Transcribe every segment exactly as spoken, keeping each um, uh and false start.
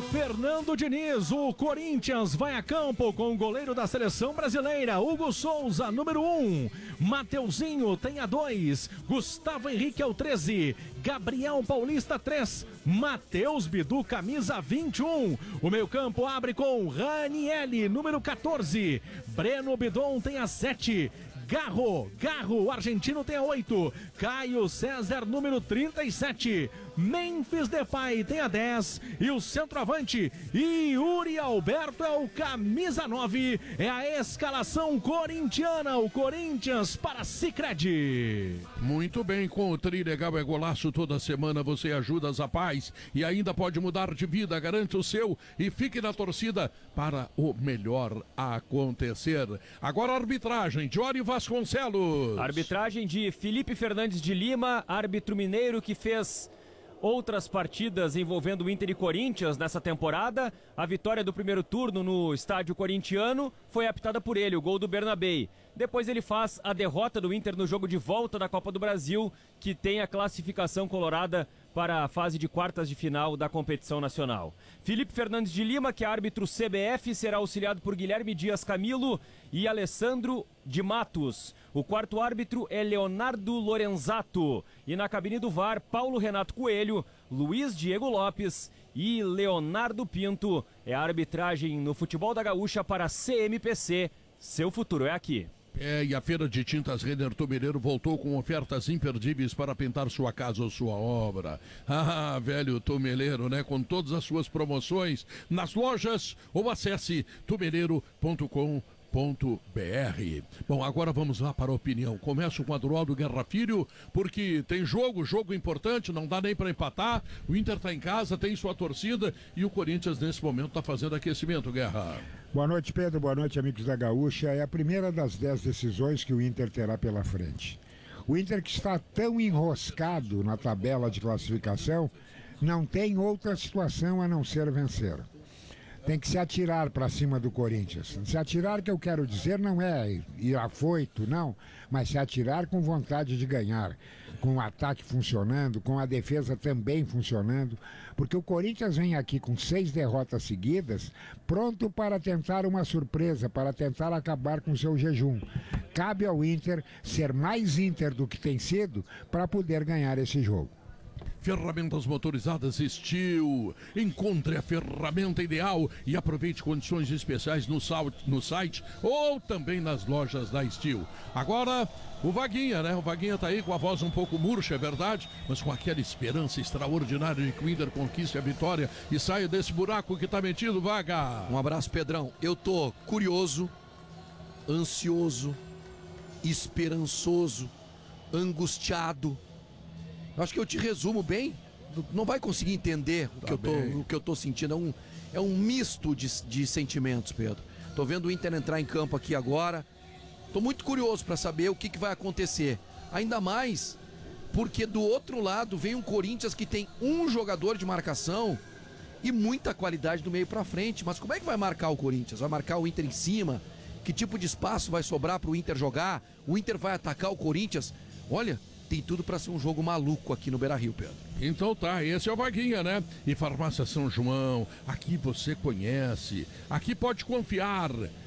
Fernando Diniz, o Corinthians vai a campo com o goleiro da seleção brasileira, Hugo Souza, número um. Mateuzinho tem a dois. Gustavo Henrique é o treze. Gabriel Paulista três. Matheus Bidu, camisa vinte e um. O meio-campo abre com Ranielli, número quatorze. Breno Bidon tem a sete. Garro, Garro, o argentino tem a oito. Caio César, número trinta e sete. Memphis Depay tem a dez. E o centroavante Yuri Alberto é o camisa nove. É a escalação corintiana, o Corinthians para Sicredi. Muito bem, com o Trilegal é Golaço toda semana você ajuda as rapaz e ainda pode mudar de vida, garante o seu e fique na torcida para o melhor acontecer. Agora a arbitragem, Jory Vasconcelos. Arbitragem de Felipe Fernandes de Lima, árbitro mineiro que fez outras partidas envolvendo o Inter e Corinthians nessa temporada. A vitória do primeiro turno no estádio corintiano foi apitada por ele, o gol do Bernabei. Depois ele faz a derrota do Inter no jogo de volta da Copa do Brasil, que tem a classificação colorada para a fase de quartas de final da competição nacional. Felipe Fernandes de Lima, que é árbitro C B F, será auxiliado por Guilherme Dias Camilo e Alessandro de Matos. O quarto árbitro é Leonardo Lorenzato. E na cabine do V A R, Paulo Renato Coelho, Luiz Diego Lopes e Leonardo Pinto. É a arbitragem no futebol da Gaúcha para C M P C. Seu futuro é aqui. É, e a Feira de Tintas Renner Tumeleiro voltou com ofertas imperdíveis para pintar sua casa ou sua obra. Ah, velho Tumeleiro, né? Com todas as suas promoções nas lojas ou acesse tumeleiro ponto com ponto br. Bom, agora vamos lá para a opinião. Começo com a Adroaldo Guerra Filho, porque tem jogo, jogo importante, não dá nem para empatar. O Inter está em casa, tem sua torcida e o Corinthians nesse momento está fazendo aquecimento, Guerra. Boa noite, Pedro. Boa noite, amigos da Gaúcha. É a primeira das dez decisões que o Inter terá pela frente. O Inter, que está tão enroscado na tabela de classificação, não tem outra situação a não ser vencer. Tem que se atirar para cima do Corinthians. Se atirar, que eu quero dizer, não é ir afoito, não, mas se atirar com vontade de ganhar, com o ataque funcionando, com a defesa também funcionando, porque o Corinthians vem aqui com seis derrotas seguidas, pronto para tentar uma surpresa, para tentar acabar com seu jejum. Cabe ao Inter ser mais Inter do que tem sido para poder ganhar esse jogo. Ferramentas motorizadas Steel. Encontre a ferramenta ideal e aproveite condições especiais no, sal, no site ou também nas lojas da Steel. Agora, o Vaguinha, né? O Vaguinha tá aí com a voz um pouco murcha, é verdade, mas com aquela esperança extraordinária de que o Inter conquiste a vitória e saia desse buraco que tá metido, Vaga. Um abraço, Pedrão. Eu tô curioso, ansioso, esperançoso, angustiado. Acho que eu te resumo bem. Não vai conseguir entender o, tá que, eu tô, o que eu tô sentindo. É um, é um misto de, de sentimentos, Pedro. Tô vendo o Inter entrar em campo aqui agora. Tô muito curioso para saber o que, que vai acontecer. Ainda mais porque do outro lado vem um Corinthians que tem um jogador de marcação e muita qualidade do meio para frente. Mas como é que vai marcar o Corinthians? Vai marcar o Inter em cima? Que tipo de espaço vai sobrar pro Inter jogar? O Inter vai atacar o Corinthians? Olha, tem tudo para ser um jogo maluco aqui no Beira-Rio, Pedro. Então tá, esse é o Vaguinha, né? E Farmácia São João, aqui você conhece, aqui pode confiar.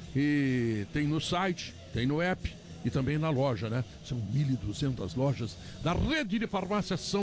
E tem no site, tem no app e também na loja, né? São mil e duzentas lojas da rede de farmácias São